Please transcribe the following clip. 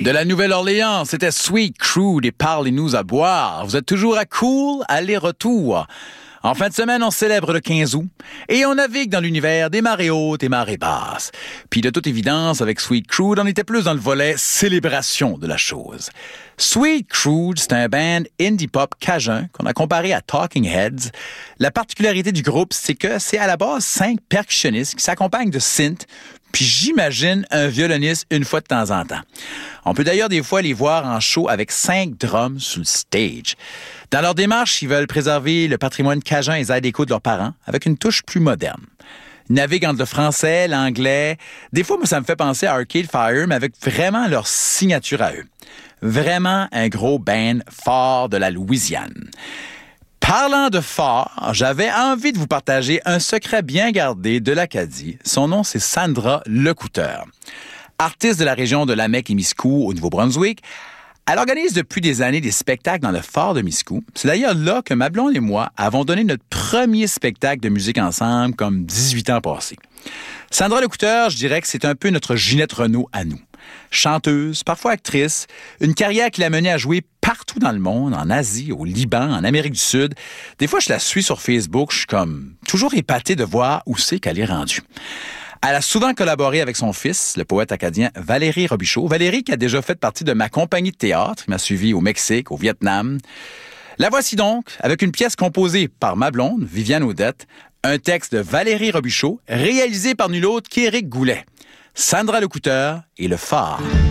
De la Nouvelle-Orléans, c'était Sweet Crude et Parlez-nous à boire. Vous êtes toujours à Cool, aller-retour. En fin de semaine, on célèbre le 15 août et on navigue dans l'univers des marées hautes et marées basses. Puis de toute évidence, avec Sweet Crude, on était plus dans le volet célébration de la chose. Sweet Crude, c'est un band indie pop cajun qu'on a comparé à Talking Heads. La particularité du groupe, c'est que c'est à la base 5 percussionnistes qui s'accompagnent de synth, puis j'imagine un violoniste une fois de temps en temps. On peut d'ailleurs des fois les voir en show avec 5 drums sur le stage. Dans leur démarche, ils veulent préserver le patrimoine cajun et les aides d'écho de leurs parents avec une touche plus moderne. Ils naviguent entre le français, l'anglais. Des fois, moi, ça me fait penser à Arcade Fire, mais avec vraiment leur signature à eux. Vraiment un gros band fort de la Louisiane. Parlant de fort, j'avais envie de vous partager un secret bien gardé de l'Acadie. Son nom, c'est Sandra Lecouteur. Artiste de la région de Lamec-et-Miscou au Nouveau-Brunswick, elle organise depuis des années des spectacles dans le fort de Miscou. C'est d'ailleurs là que ma blonde et moi avons donné notre premier spectacle de musique ensemble comme 18 ans passés. Sandra Lecouteur, je dirais que c'est un peu notre Ginette Renault à nous. Chanteuse, parfois actrice, une carrière qui l'a menée à jouer partout dans le monde, en Asie, au Liban, en Amérique du Sud. Des fois, je la suis sur Facebook, je suis comme toujours épaté de voir où c'est qu'elle est rendue. Elle a souvent collaboré avec son fils, le poète acadien Valérie Robichaud. Valérie qui a déjà fait partie de ma compagnie de théâtre, qui m'a suivi au Mexique, au Vietnam. La voici donc, avec une pièce composée par ma blonde, Viviane Audette, un texte de Valérie Robichaud, réalisé par nul autre qu'Éric Goulet. Sandra Lecouteur et le phare.